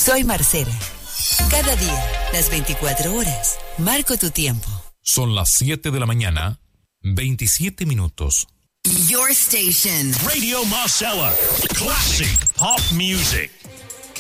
Soy Marcela. Cada día, las 24 horas, marco tu tiempo. Son las 7 de la mañana, 27 minutos. Your station. Radio Marcella. Classic pop music.